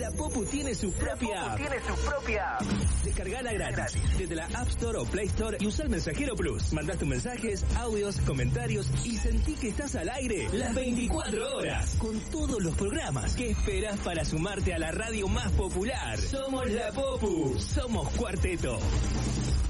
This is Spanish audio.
La Popu tiene su propia app. Descargala gratis desde la App Store o Play Store y usa el Mensajero Plus. Mandá tus mensajes, audios, comentarios y sentí que estás al aire las 24 horas con todos los programas. ¿Qué esperas para sumarte a la radio más popular? Somos La Popu, somos Cuarteto.